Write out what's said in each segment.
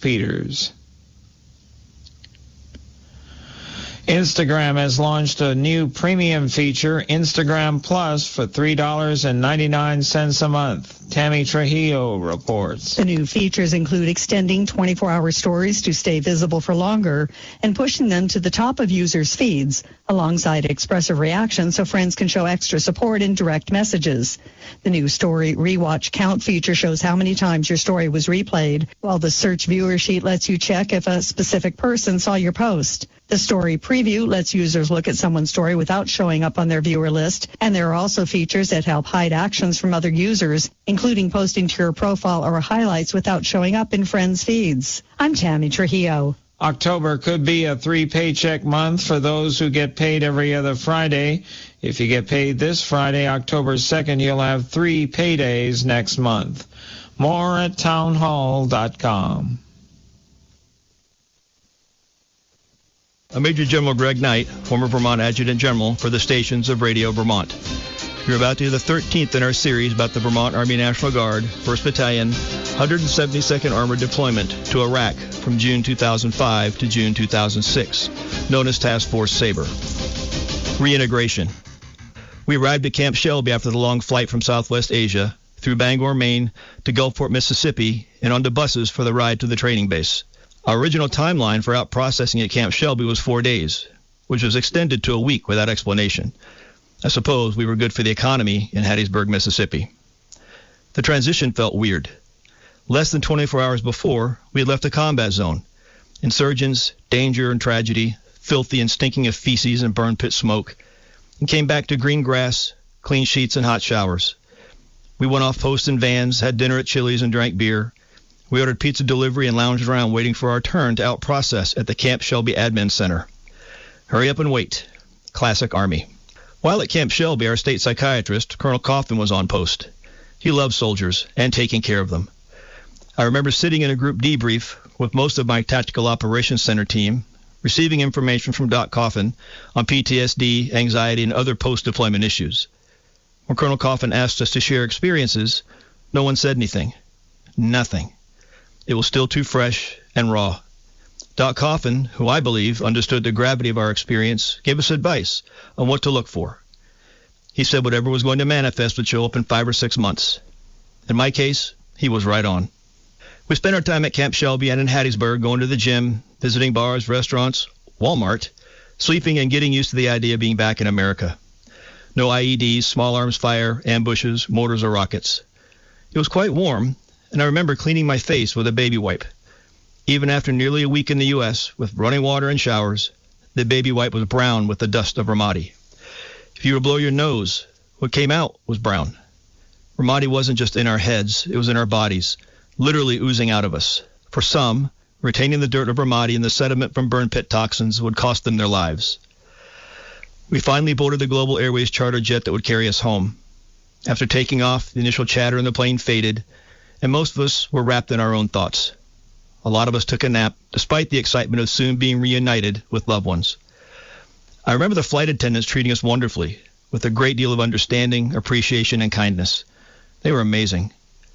Peters. Instagram has launched a new premium feature, Instagram Plus, for $3.99 a month. Tammy Trujillo reports. The new features include extending 24-hour stories to stay visible for longer and pushing them to the top of users' feeds, alongside expressive reactions so friends can show extra support in direct messages. The new story rewatch count feature shows how many times your story was replayed, while the search viewer sheet lets you check if a specific person saw your post. The story preview lets users look at someone's story without showing up on their viewer list, and there are also features that help hide actions from other users, including posting to your profile or highlights without showing up in friends' feeds. I'm Tammy Trujillo. October could be a 3-paycheck month for those who get paid every other Friday. If you get paid this Friday, October 2nd, you'll have 3 paydays next month. More at townhall.com. Major General Greg Knight, former Vermont Adjutant General for the stations of Radio Vermont. You're about to hear the 13th in our series about the Vermont Army National Guard, 1st Battalion, 172nd Armored Deployment to Iraq from June 2005 to June 2006, known as Task Force Sabre. Reintegration. We arrived at Camp Shelby after the long flight from Southwest Asia, through Bangor, Maine, to Gulfport, Mississippi, and onto buses for the ride to the training base. Our original timeline for out-processing at Camp Shelby was 4 days, which was extended to a week without explanation. I suppose we were good for the economy in Hattiesburg, Mississippi. The transition felt weird. Less than 24 hours before, we had left the combat zone. Insurgents, danger and tragedy, filthy and stinking of feces and burn pit smoke, and came back to green grass, clean sheets and hot showers. We went off post in vans, had dinner at Chili's and drank beer. We ordered pizza delivery and lounged around waiting for our turn to out-process at the Camp Shelby Admin Center. Hurry up and wait. Classic Army. While at Camp Shelby, our state psychiatrist, Colonel Coffin, was on post. He loved soldiers and taking care of them. I remember sitting in a group debrief with most of my Tactical Operations Center team, receiving information from Doc Coffin on PTSD, anxiety, and other post-deployment issues. When Colonel Coffin asked us to share experiences, no one said anything. Nothing. It was still too fresh and raw. Doc Coffin, who I believe understood the gravity of our experience, gave us advice on what to look for. He said whatever was going to manifest would show up in 5 or 6 months. In my case, he was right on. We spent our time at Camp Shelby and in Hattiesburg, going to the gym, visiting bars, restaurants, Walmart, sleeping and getting used to the idea of being back in America. No IEDs, small arms fire, ambushes, mortars, or rockets. It was quite warm, and I remember cleaning my face with a baby wipe. Even after nearly a week in the U.S., with running water and showers, the baby wipe was brown with the dust of Ramadi. If you were to blow your nose, what came out was brown. Ramadi wasn't just in our heads, it was in our bodies, literally oozing out of us. For some, retaining the dirt of Ramadi and the sediment from burn pit toxins would cost them their lives. We finally boarded the Global Airways charter jet that would carry us home. After taking off, the initial chatter in the plane faded, and most of us were wrapped in our own thoughts. A lot of us took a nap, despite the excitement of soon being reunited with loved ones. I remember the flight attendants treating us wonderfully, with a great deal of understanding, appreciation, and kindness. They were amazing.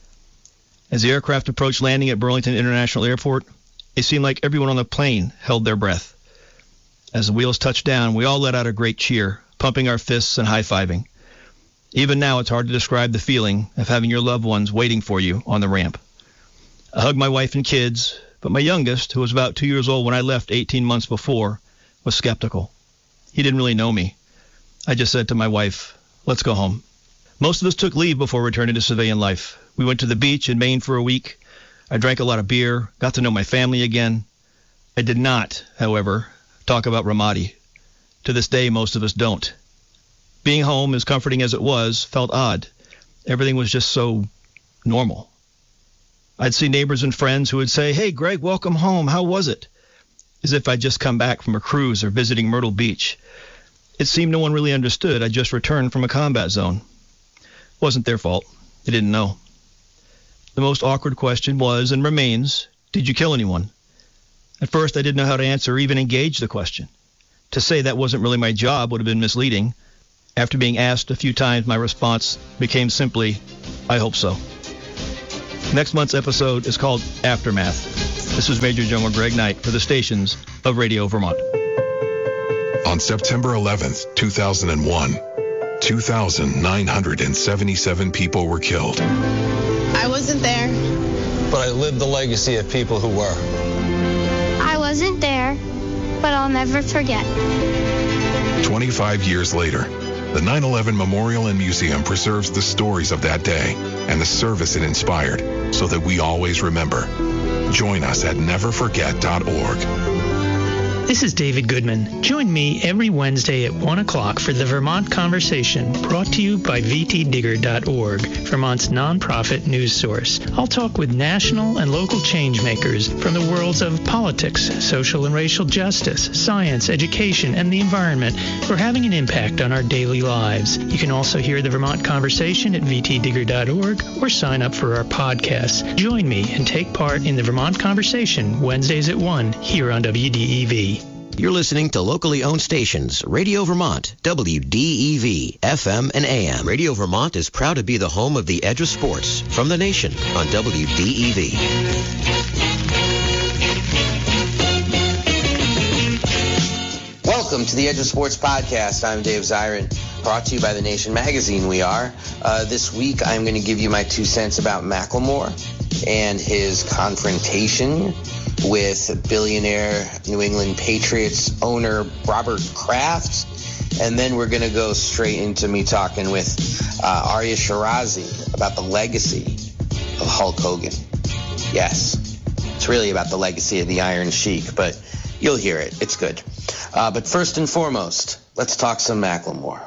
As the aircraft approached landing at Burlington International Airport, it seemed like everyone on the plane held their breath. As the wheels touched down, we all let out a great cheer, pumping our fists and high-fiving. Even now, it's hard to describe the feeling of having your loved ones waiting for you on the ramp. I hugged my wife and kids, but my youngest, who was about 2 years old when I left 18 months before, was skeptical. He didn't really know me. I just said to my wife, "Let's go home." Most of us took leave before returning to civilian life. We went to the beach in Maine for a week. I drank a lot of beer, got to know my family again. I did not, however, talk about Ramadi. To this day, most of us don't. Being home, as comforting as it was, felt odd. Everything was just so normal. I'd see neighbors and friends who would say, "Hey, Greg, welcome home. How was it?" As if I'd just come back from a cruise or visiting Myrtle Beach. It seemed no one really understood. I'd just returned from a combat zone. It wasn't their fault. They didn't know. The most awkward question was, and remains, did you kill anyone? At first, I didn't know how to answer or even engage the question. To say that wasn't really my job would have been misleading. After being asked a few times, my response became simply, "I hope so." Next month's episode is called Aftermath. This is Major General Greg Knight for the stations of Radio Vermont. On September 11th, 2001, 2,977 people were killed. I wasn't there. But I lived the legacy of people who were. I wasn't there, but I'll never forget. 25 years later, the 9/11 Memorial and Museum preserves the stories of that day and the service it inspired so that we always remember. Join us at neverforget.org. This is David Goodman. Join me every Wednesday at 1 o'clock for the Vermont Conversation, brought to you by VTDigger.org, Vermont's nonprofit news source. I'll talk with national and local changemakers from the worlds of politics, social and racial justice, science, education, and the environment who are having an impact on our daily lives. You can also hear the Vermont Conversation at VTDigger.org or sign up for our podcasts. Join me and take part in the Vermont Conversation Wednesdays at 1 here on WDEV. You're listening to locally owned stations, Radio Vermont, WDEV, FM and AM. Radio Vermont is proud to be the home of the edge of sports from the nation on WDEV. Welcome to the Edge of Sports podcast. I'm Dave Zirin, brought to you by The Nation magazine. We are. This week, I'm going to give you my 2 cents about Macklemore and his confrontation with billionaire New England Patriots owner Robert Kraft. And then we're going to go straight into me talking with Arya Shirazi about the legacy of Hulk Hogan. Yes, it's really about the legacy of the Iron Sheik, but you'll hear it. It's good. But first and foremost, let's talk some Macklemore.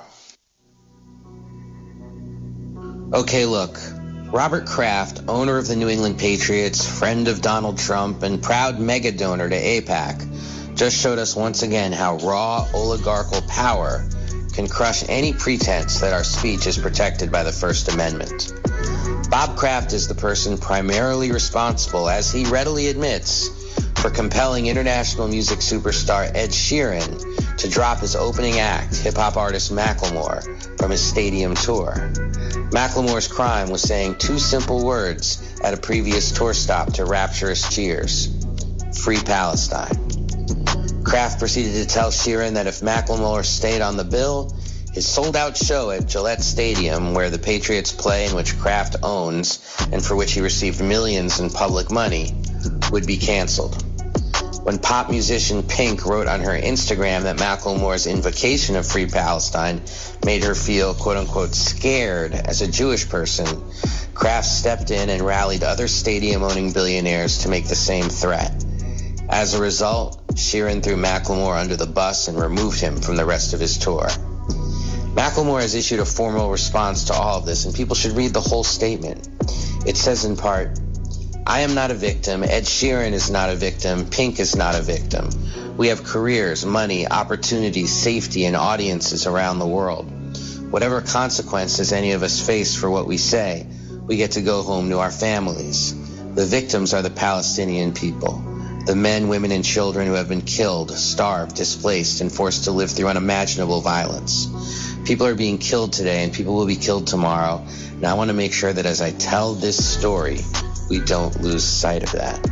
Okay, look. Robert Kraft, owner of the New England Patriots, friend of Donald Trump, and proud mega donor to AIPAC, just showed us once again how raw oligarchical power can crush any pretense that our speech is protected by the First Amendment. Bob Kraft is the person primarily responsible, as he readily admits, for compelling international music superstar Ed Sheeran to drop his opening act, hip-hop artist Macklemore, from his stadium tour. Macklemore's crime was saying 2 simple words at a previous tour stop to rapturous cheers: Free Palestine. Kraft proceeded to tell Sheeran that if Macklemore stayed on the bill, his sold-out show at Gillette Stadium, where the Patriots play and which Kraft owns, and for which he received millions in public money, would be canceled. When pop musician Pink wrote on her Instagram that Macklemore's invocation of Free Palestine made her feel, quote-unquote, scared as a Jewish person, Kraft stepped in and rallied other stadium-owning billionaires to make the same threat. As a result, Sheeran threw Macklemore under the bus and removed him from the rest of his tour. Macklemore has issued a formal response to all of this, and people should read the whole statement. It says in part, "I am not a victim. Ed Sheeran is not a victim. Pink is not a victim. We have careers, money, opportunities, safety, and audiences around the world. Whatever consequences any of us face for what we say, we get to go home to our families. The victims are the Palestinian people, the men, women, and children who have been killed, starved, displaced, and forced to live through unimaginable violence. People are being killed today, and people will be killed tomorrow, and I want to make sure that as I tell this story, we don't lose sight of that."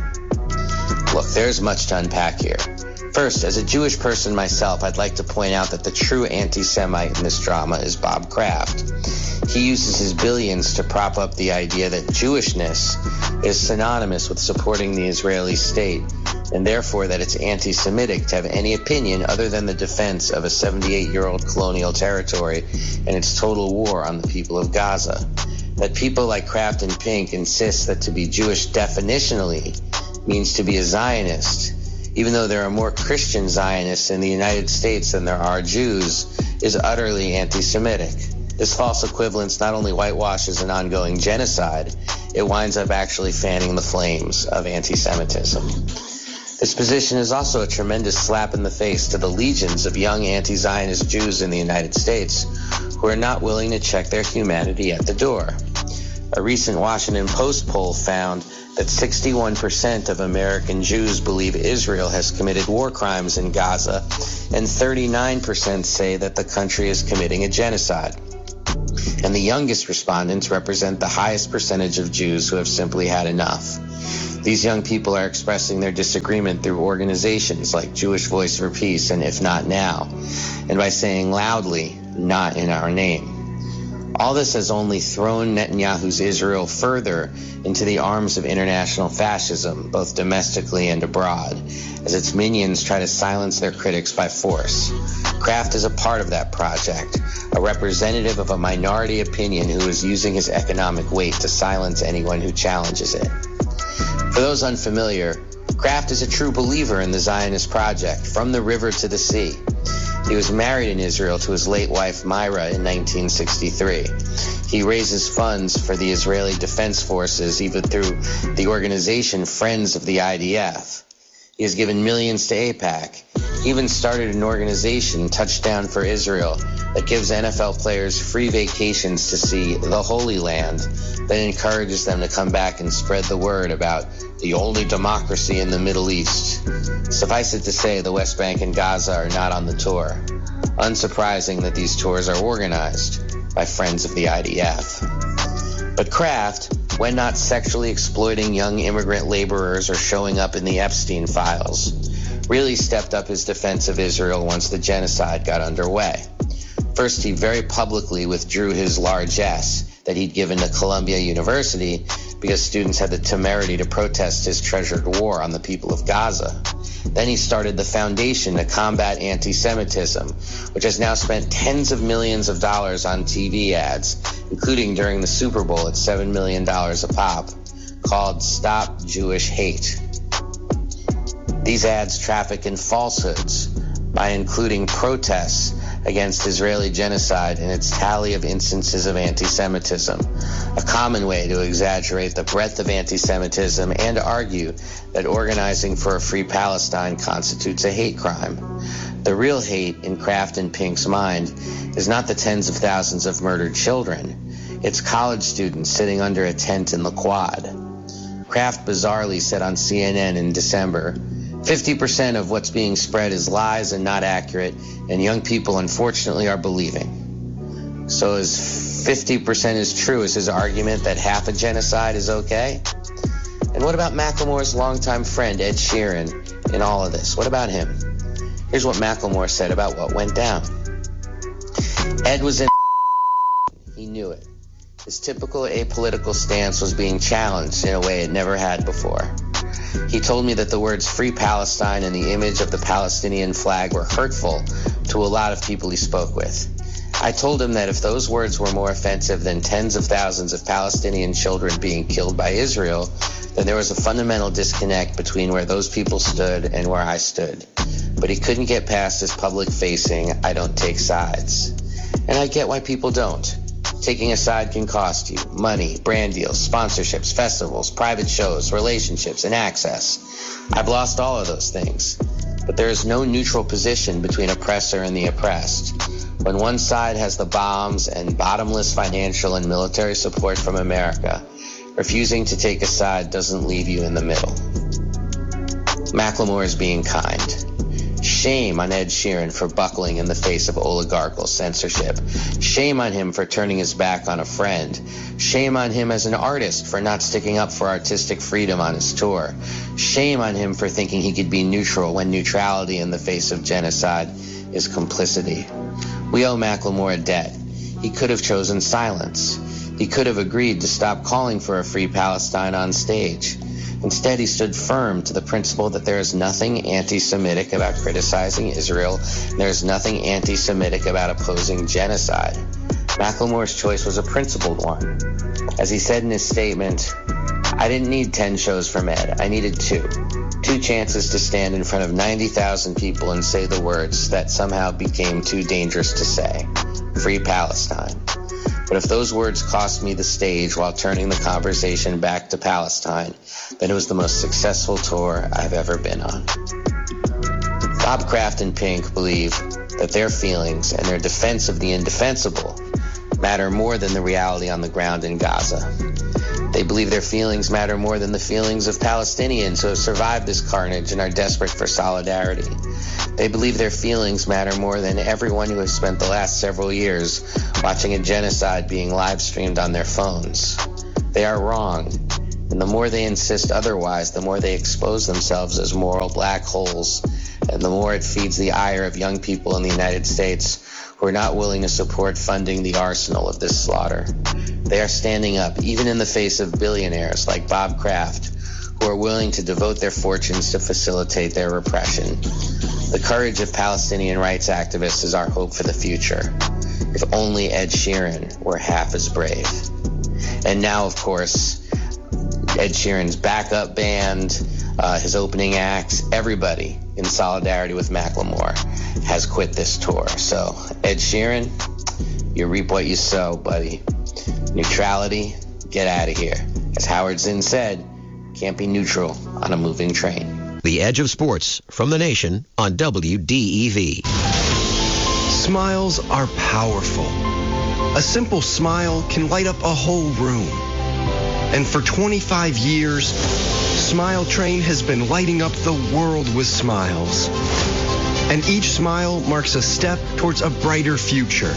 Look, there's much to unpack here. First, as a Jewish person myself, I'd like to point out that the true anti-Semite in this drama is Bob Kraft. He uses his billions to prop up the idea that Jewishness is synonymous with supporting the Israeli state, and therefore that it's anti-Semitic to have any opinion other than the defense of a 78-year-old colonial territory and its total war on the people of Gaza. That people like Kraft and Pink insist that to be Jewish definitionally means to be a Zionist, even though there are more Christian Zionists in the United States than there are Jews, is utterly anti-Semitic. This false equivalence not only whitewashes an ongoing genocide, it winds up actually fanning the flames of anti-Semitism. This position is also a tremendous slap in the face to the legions of young anti-Zionist Jews in the United States who are not willing to check their humanity at the door. A recent Washington Post poll found that 61% of American Jews believe Israel has committed war crimes in Gaza, and 39% say that the country is committing a genocide. And the youngest respondents represent the highest percentage of Jews who have simply had enough. These young people are expressing their disagreement through organizations like Jewish Voice for Peace and If Not Now, and by saying loudly, "Not in our name." All this has only thrown Netanyahu's Israel further into the arms of international fascism, both domestically and abroad, as its minions try to silence their critics by force. Kraft is a part of that project, a representative of a minority opinion who is using his economic weight to silence anyone who challenges it. For those unfamiliar, Kraft is a true believer in the Zionist project, from the river to the sea. He was married in Israel to his late wife Myra in 1963. He raises funds for the Israeli Defense Forces, even through the organization Friends of the IDF. He has given millions to AIPAC. He even started an organization, Touchdown for Israel, that gives NFL players free vacations to see the Holy Land, that encourages them to come back and spread the word about the only democracy in the Middle East. Suffice it to say, the West Bank and Gaza are not on the tour. Unsurprising that these tours are organized by Friends of the IDF. But Kraft, when not sexually exploiting young immigrant laborers or showing up in the Epstein files, really stepped up his defense of Israel once the genocide got underway. First, he very publicly withdrew his largesse that he'd given to Columbia University because students had the temerity to protest his treasured war on the people of Gaza. Then he started the Foundation to Combat Anti-Semitism, which has now spent tens of millions of dollars on TV ads, including during the Super Bowl at $7 million a pop, called Stop Jewish Hate. These ads traffic in falsehoods by including protests against Israeli genocide in its tally of instances of anti-Semitism, a common way to exaggerate the breadth of anti-Semitism and argue that organizing for a free Palestine constitutes a hate crime. The real hate in Kraft and Pink's mind is not the tens of thousands of murdered children. It's college students sitting under a tent in the Quad. Kraft bizarrely said on CNN in December, 50% of what's being spread is lies and not accurate, and young people unfortunately are believing. So as 50% is true, is his argument that half a genocide is okay? And what about Macklemore's longtime friend, Ed Sheeran, in all of this? What about him? Here's what Macklemore said about what went down. Ed was in. He knew it. His typical apolitical stance was being challenged in a way it never had before. He told me that the words Free Palestine and the image of the Palestinian flag were hurtful to a lot of people he spoke with. I told him that if those words were more offensive than tens of thousands of Palestinian children being killed by Israel, then there was a fundamental disconnect between where those people stood and where I stood. But he couldn't get past his public-facing, I don't take sides. And I get why people don't. Taking a side can cost you money, brand deals, sponsorships, festivals, private shows, relationships, and access. I've lost all of those things. But there is no neutral position between oppressor and the oppressed. When one side has the bombs and bottomless financial and military support from America, refusing to take a side doesn't leave you in the middle. Macklemore is being kind. Shame on Ed Sheeran for buckling in the face of oligarchical censorship. Shame on him for turning his back on a friend. Shame on him as an artist for not sticking up for artistic freedom on his tour. Shame on him for thinking he could be neutral when neutrality in the face of genocide is complicity. We owe Macklemore a debt. He could have chosen silence. He could have agreed to stop calling for a free Palestine on stage. Instead, he stood firm to the principle that there is nothing anti-Semitic about criticizing Israel, and there is nothing anti-Semitic about opposing genocide. Macklemore's choice was a principled one. As he said in his statement, I didn't need 10 shows from Ed. I needed 2. 2 chances to stand in front of 90,000 people and say the words that somehow became too dangerous to say. Free Palestine. But if those words cost me the stage while turning the conversation back to Palestine, then it was the most successful tour I've ever been on. Bob Kraft and Pink believe that their feelings and their defense of the indefensible matter more than the reality on the ground in Gaza. They They believe their feelings matter more than the feelings of Palestinians who have survived this carnage and are desperate for solidarity. They believe their feelings matter more than everyone who has spent the last several years watching a genocide being live streamed on their phones. They are wrong, and the more they insist otherwise, the more they expose themselves as moral black holes, and the more it feeds the ire of young people in the United States who are not willing to support funding the arsenal of this slaughter. They are standing up, even in the face of billionaires like Bob Kraft, who are willing to devote their fortunes to facilitate their repression. The courage of Palestinian rights activists is our hope for the future. If only Ed Sheeran were half as brave. And now, of course, Ed Sheeran's backup band, his opening acts, everybody in solidarity with Macklemore has quit this tour. So, Ed Sheeran, you reap what you sow, buddy. Neutrality, get out of here. As Howard Zinn said, can't be neutral on a moving train. The Edge of Sports from the Nation on WDEV. Smiles are powerful. A simple smile can light up a whole room. And for 25 years, Smile Train has been lighting up the world with smiles. And each smile marks a step towards a brighter future.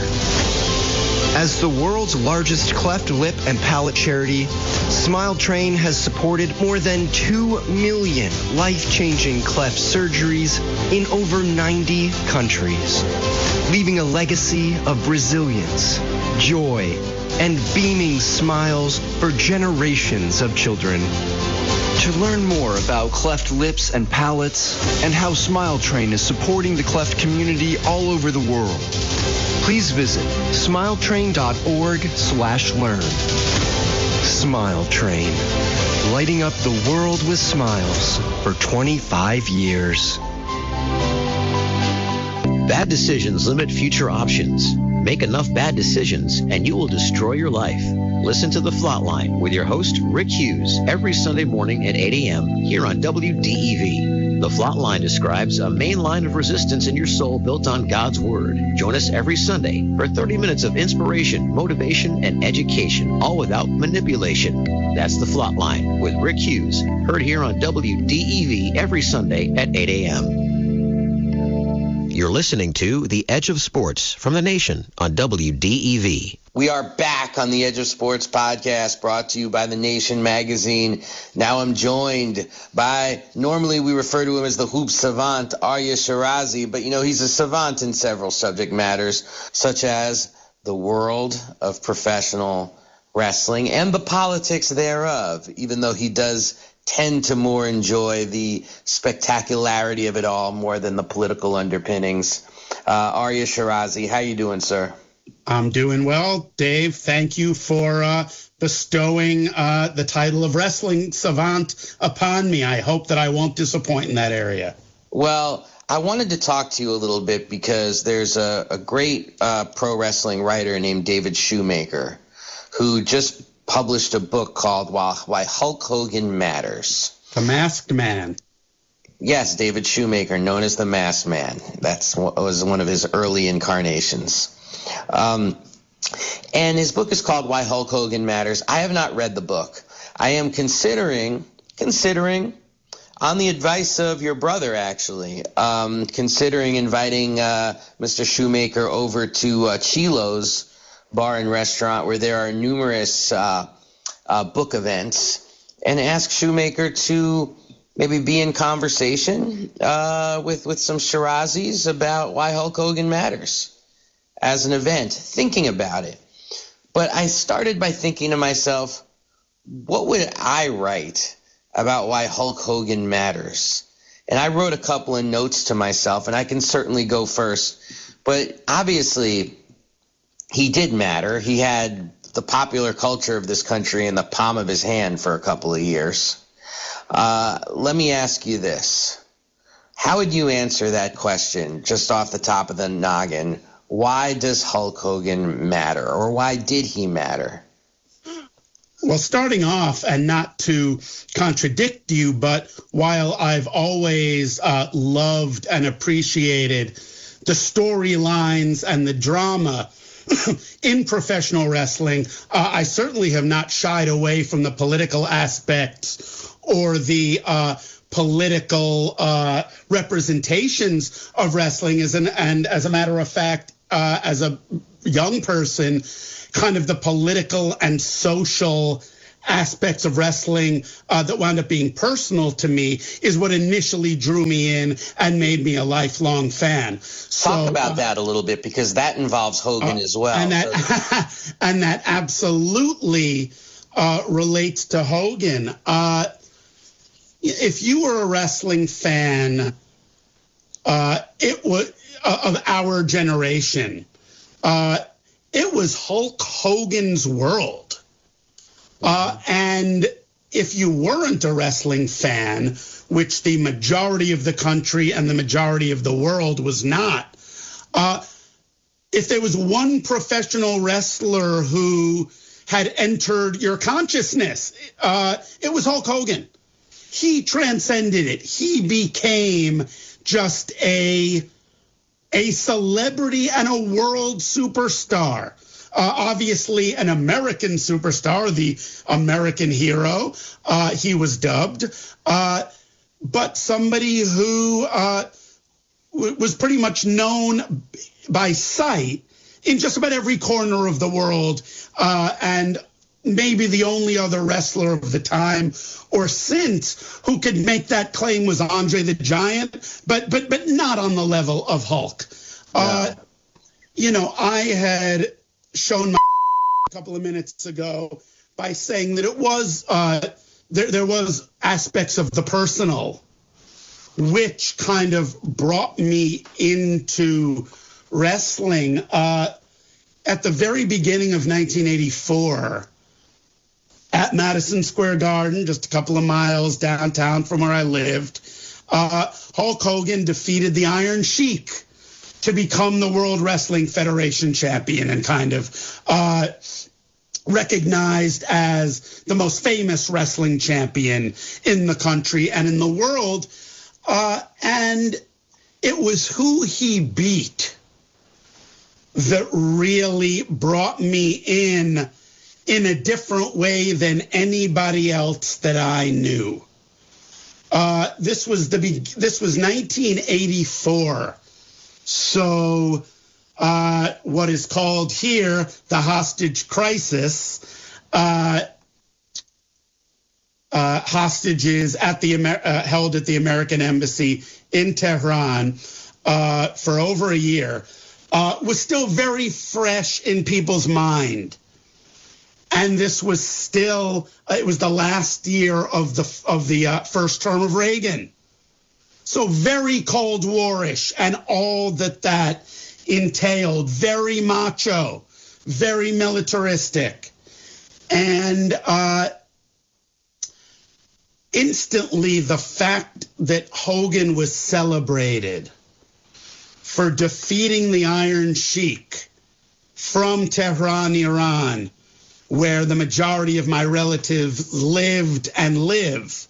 As the world's largest cleft lip and palate charity, Smile Train has supported more than 2 million life-changing cleft surgeries in over 90 countries, leaving a legacy of resilience, joy, and beaming smiles for generations of children. To learn more about cleft lips and palates and how Smile Train is supporting the cleft community all over the world, please visit smiletrain.org/learn. Smile Train, lighting up the world with smiles for 25 years. Bad decisions limit future options. Make enough bad decisions and you will destroy your life. Listen to The Flatline with your host, Rick Hughes, every Sunday morning at 8 a.m. here on WDEV. The Flatline describes a main line of resistance in your soul built on God's Word. Join us every Sunday for 30 minutes of inspiration, motivation, and education, all without manipulation. That's The Flatline with Rick Hughes, heard here on WDEV every Sunday at 8 a.m. You're listening to The Edge of Sports from the Nation on WDEV. We are back on the Edge of Sports podcast, brought to you by The Nation magazine. Now I'm joined by, normally we refer to him as the hoop savant, Arya Shirazi, but he's a savant in several subject matters, such as the world of professional wrestling and the politics thereof, even though he does tend to more enjoy the spectacularity of it all more than the political underpinnings. Arya Shirazi, how you doing, sir? I'm doing well, Dave. Thank you for bestowing the title of wrestling savant upon me. I hope that I won't disappoint in that area. Well, I wanted to talk to you a little bit because there's a great pro wrestling writer named David Shoemaker who just published a book called Why Hulk Hogan Matters. The Masked Man. Yes, David Shoemaker, known as the Masked Man. That was one of his early incarnations. And his book is called Why Hulk Hogan Matters. I have not read the book. I am considering, on the advice of your brother, actually, considering inviting Mr. Shoemaker over to Chilo's bar and restaurant, where there are numerous book events, and ask Shoemaker to maybe be in conversation with some Shirazis about Why Hulk Hogan Matters as an event, thinking about it. But I started by thinking to myself, what would I write about Why Hulk Hogan Matters? And I wrote a couple of notes to myself, and I can certainly go first. But obviously, he did matter. He had the popular culture of this country in the palm of his hand for a couple of years. Let me ask you this. How would you answer that question just off the top of the noggin? Why does Hulk Hogan matter, or why did he matter? Well, starting off, and not to contradict you, but while I've always loved and appreciated the storylines and the drama in professional wrestling. I certainly have not shied away from the political aspects or the political representations of wrestling. And as a matter of fact, as a young person, kind of the political and social aspects of wrestling that wound up being personal to me is what initially drew me in and made me a lifelong fan. Talk about that a little bit, because that involves Hogan as well. And that, and that absolutely relates to Hogan. If you were a wrestling fan, it was of our generation, it was Hulk Hogan's world. And if you weren't a wrestling fan, which the majority of the country and the majority of the world was not, if there was one professional wrestler who had entered your consciousness, it was Hulk Hogan. He transcended it. He became just a celebrity and a world superstar. Obviously an American superstar, the American hero, he was dubbed, but somebody who was pretty much known by sight in just about every corner of the world, and maybe the only other wrestler of the time or since who could make that claim was Andre the Giant, but not on the level of Hulk. No. You know, I had shown my a couple of minutes ago by saying that it was there was aspects of the personal which kind of brought me into wrestling. At the very beginning of 1984, at Madison Square Garden, just a couple of miles downtown from where I lived, Hulk Hogan defeated the Iron Sheik to become the World Wrestling Federation champion and kind of recognized as the most famous wrestling champion in the country and in the world. And it was who he beat that really brought me in a different way than anybody else that I knew. This was 1984. So what is called here the hostage crisis, hostages at the held at the American Embassy in Tehran for over a year, was still very fresh in people's mind. And this was still, it was the last year of the first term of Reagan. So very Cold War-ish and all that entailed, very macho, very militaristic. And instantly the fact that Hogan was celebrated for defeating the Iron Sheik from Tehran, Iran, where the majority of my relatives lived and live,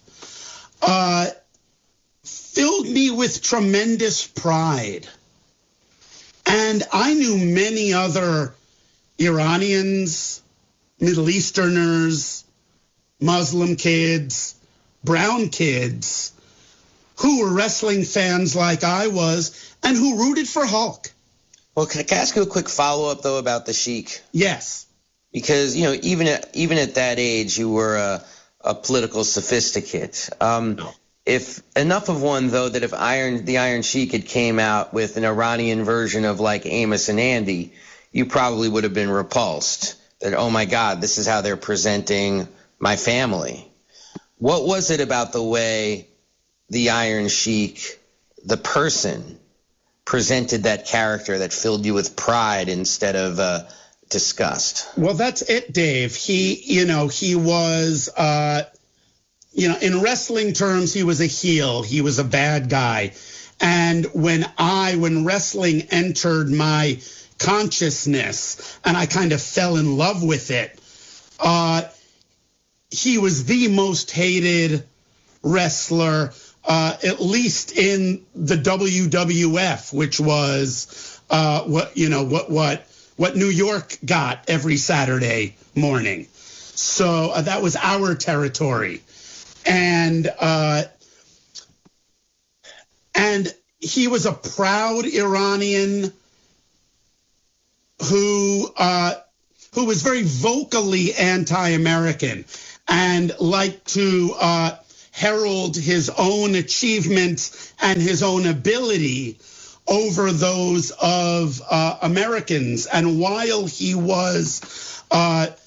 filled me with tremendous pride. And I knew many other Iranians, Middle Easterners, Muslim kids, brown kids, who were wrestling fans like I was and who rooted for Hulk. Well, can I ask you a quick follow-up, though, about the Sheik? Yes. Because, you know, even at that age, you were a political sophisticate. If enough of one, though, that if the Iron Sheik had came out with an Iranian version of like Amos and Andy, you probably would have been repulsed. That, oh my God, this is how they're presenting my family. What was it about the way the Iron Sheik, the person, presented that character that filled you with pride instead of disgust? Well, that's it, Dave. He was, in wrestling terms, he was a heel. He was a bad guy. And when wrestling entered my consciousness and I kind of fell in love with it, he was the most hated wrestler, at least in the WWF, which was what what New York got every Saturday morning. So that was our territory. And he was a proud Iranian who was very vocally anti-American and liked to herald his own achievements and his own ability over those of Americans. And while he was had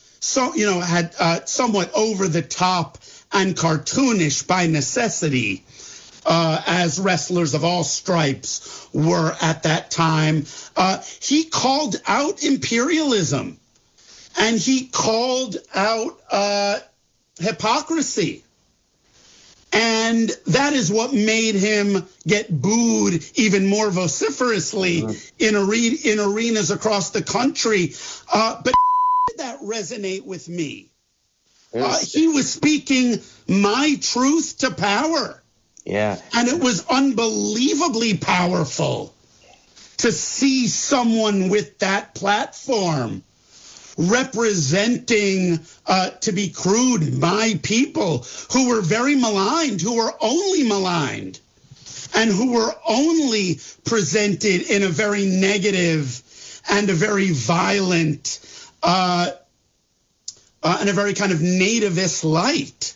somewhat over the top and cartoonish by necessity, as wrestlers of all stripes were at that time, he called out imperialism, and he called out hypocrisy. And that is what made him get booed even more vociferously in arenas across the country. But did that resonate with me? He was speaking my truth to power. Yeah. And it was unbelievably powerful to see someone with that platform representing, to be crude, my people who were very maligned, who were only maligned, and who were only presented in a very negative and a very violent and a very kind of nativist light.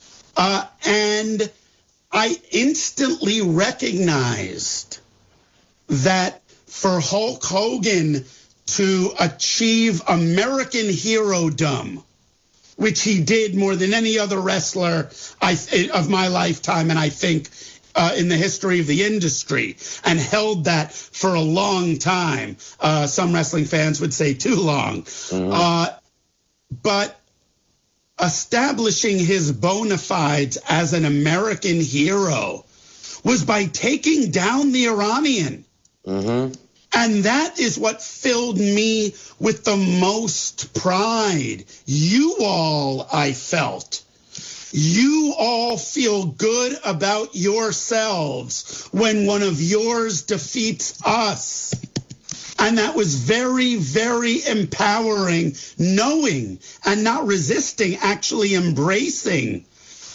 And I instantly recognized that for Hulk Hogan to achieve American hero-dom, which he did more than any other wrestler of my lifetime, and I think in the history of the industry, and held that for a long time. Some wrestling fans would say too long. Mm-hmm. But establishing his bona fides as an American hero was by taking down the Iranian. Mm-hmm. And that is what filled me with the most pride. You all, I felt, you all feel good about yourselves when one of yours defeats us. And that was very, very empowering, knowing and not resisting, actually embracing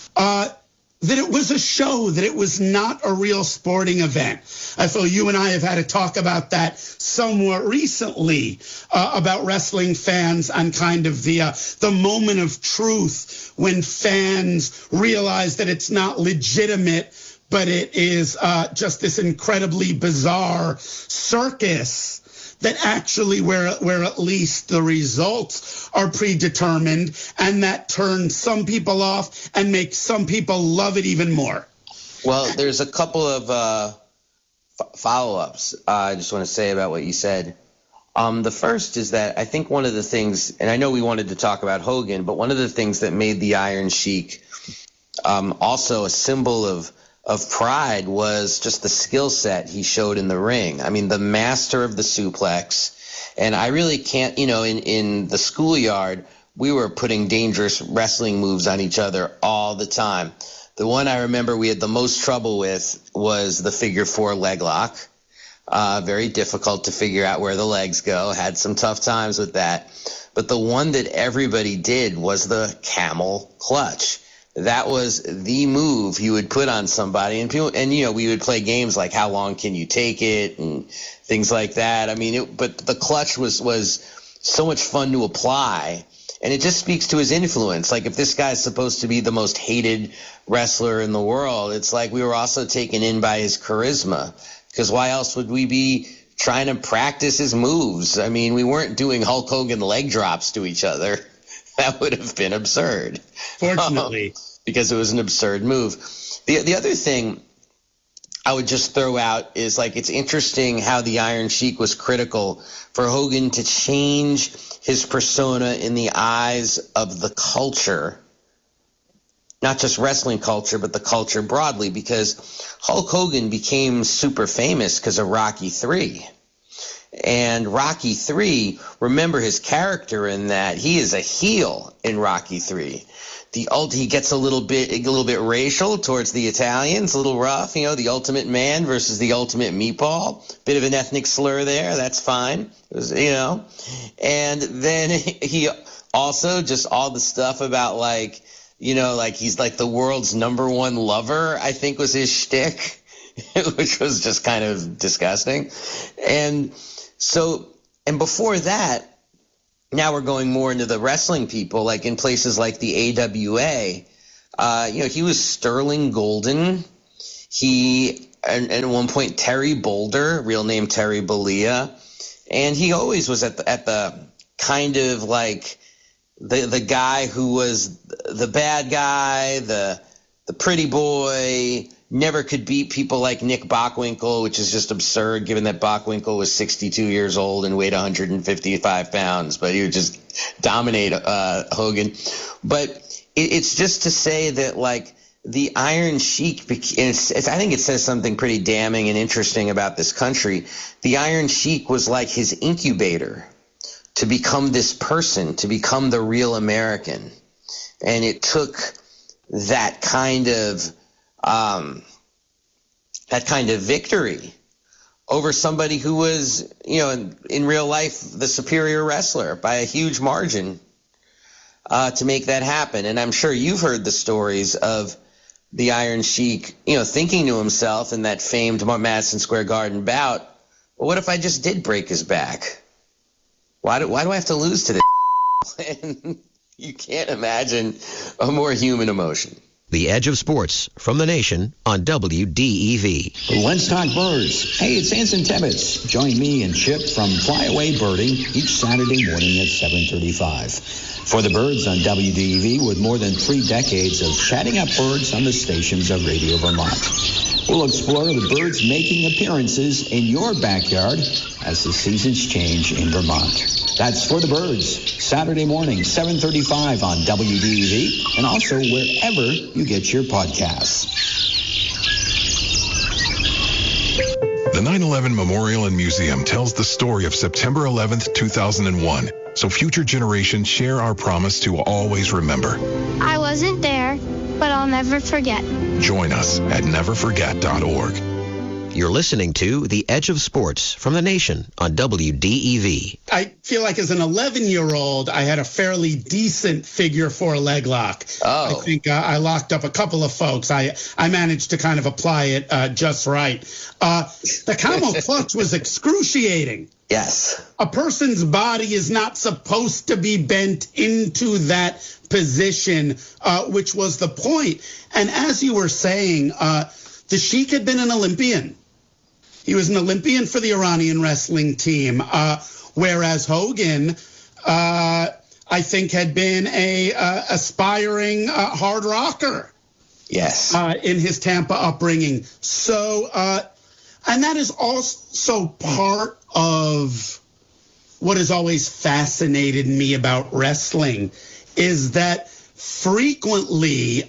that it was a show, that it was not a real sporting event. I feel you and I have had a talk about that somewhat recently, about wrestling fans and kind of the moment of truth when fans realize that it's not legitimate, but it is just this incredibly bizarre circus that actually where at least the results are predetermined, and that turns some people off and makes some people love it even more. Well, there's a couple of follow-ups I just want to say about what you said. The first is that I think one of the things, and I know we wanted to talk about Hogan, but one of the things that made the Iron Sheik also a symbol of pride was just the skill set he showed in the ring. I mean, the master of the suplex. And I really can't, in the schoolyard, we were putting dangerous wrestling moves on each other all the time. The one I remember we had the most trouble with was the figure 4 leg lock. Very difficult to figure out where the legs go. Had some tough times with that. But the one that everybody did was the camel clutch. That was the move you would put on somebody, and we would play games like how long can you take it and things like that. I mean, but the clutch was so much fun to apply, and it just speaks to his influence. Like, if this guy's supposed to be the most hated wrestler in the world, it's like we were also taken in by his charisma, because why else would we be trying to practice his moves? I mean, we weren't doing Hulk Hogan leg drops to each other. That would have been absurd. Fortunately. Because it was an absurd move. The other thing I would just throw out is, like, it's interesting how the Iron Sheik was critical for Hogan to change his persona in the eyes of the culture, not just wrestling culture, but the culture broadly, because Hulk Hogan became super famous because of Rocky III. And Rocky III, remember his character in that, he is a heel in Rocky III. he gets a little bit racial towards the Italians, a little rough, the ultimate man versus the ultimate meatball. Bit of an ethnic slur there. That's fine. And then he also just all the stuff about like he's like the world's #1 lover, I think was his shtick, which was just kind of disgusting. And before that, now we're going more into the wrestling people, like in places like the AWA. He was Sterling Golden. And at one point, Terry Boulder, real name Terry Bollea. And he always was at the kind of like the guy who was the bad guy, the pretty boy, never could beat people like Nick Bockwinkel, which is just absurd given that Bockwinkel was 62 years old and weighed 155 pounds, but he would just dominate Hogan. But it's just to say that like the Iron Sheik, I think it says something pretty damning and interesting about this country. The Iron Sheik was like his incubator to become this person, to become the real American. And it took that kind of victory over somebody who was, in real life, the superior wrestler by a huge margin to make that happen. And I'm sure you've heard the stories of the Iron Sheik, thinking to himself in that famed Madison Square Garden bout, well, what if I just did break his back? Why do I have to lose to this? And you can't imagine a more human emotion. The Edge of Sports from the Nation on WDEV. The Woodstock Birds. Hey, it's Anson Tebbetts. Join me and Chip from Flyaway Birding each Saturday morning at 7:35. For the Birds on WDEV, with more than 3 decades of chatting up birds on the stations of Radio Vermont. We'll explore the birds making appearances in your backyard as the seasons change in Vermont. That's For the Birds, Saturday morning, 7:35 on WDEV, and also wherever you get your podcasts. The 9/11 Memorial and Museum tells the story of September 11th, 2001, so future generations share our promise to always remember. I wasn't there, but I'll never forget. Join us at neverforget.org. You're listening to The Edge of Sports from the Nation on WDEV. I feel like as an 11-year-old, I had a fairly decent figure 4 leg lock. Oh. I think I locked up a couple of folks. I managed to kind of apply it just right. The camel clutch was excruciating. Yes. A person's body is not supposed to be bent into that position, which was the point. And as you were saying, the Sheik had been an Olympian. He was an Olympian for the Iranian wrestling team, whereas Hogan, I think, had been a aspiring hard rocker. Yes. In his Tampa upbringing. So, and that is also part of what has always fascinated me about wrestling, is that frequently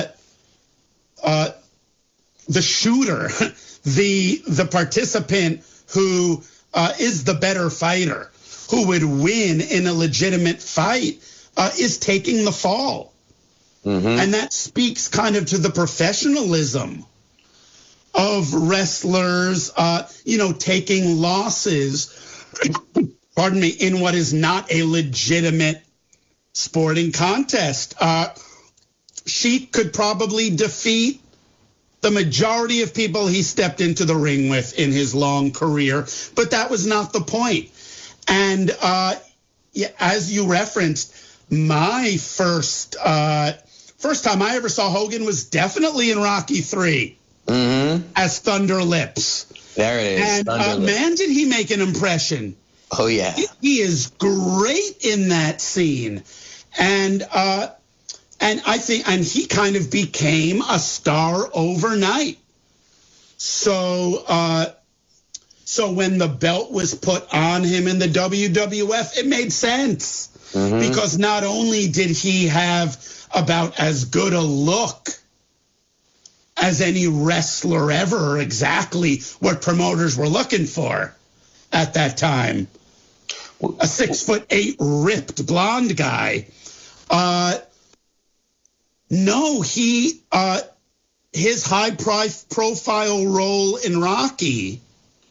the shooter, the participant who is the better fighter, who would win in a legitimate fight, is taking the fall. Mm-hmm. And that speaks kind of to the professionalism of wrestlers, taking losses, pardon me, in what is not a legitimate sporting contest. Sheik could probably defeat the majority of people he stepped into the ring with in his long career, but that was not the point. And as you referenced, my first time I ever saw Hogan was definitely in Rocky III as Thunder Lips. There it is. And man, did he make an impression. Oh, yeah. He is great in that scene. And I think, and he kind of became a star overnight. So when the belt was put on him in the WWF, it made sense. Mm-hmm. Because not only did he have about as good a look as any wrestler ever, exactly what promoters were looking for at that time, a 6'8" ripped blonde guy. No, his high-profile role in Rocky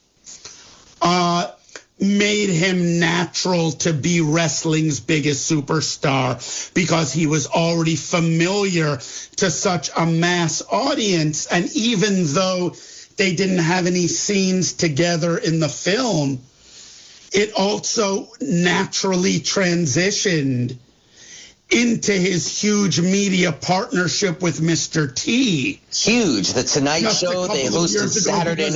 made him natural to be wrestling's biggest superstar because he was already familiar to such a mass audience. And even though they didn't have any scenes together in the film, it also naturally transitioned into his huge media partnership with Mr. T. Huge. The Tonight Show, they hosted Saturday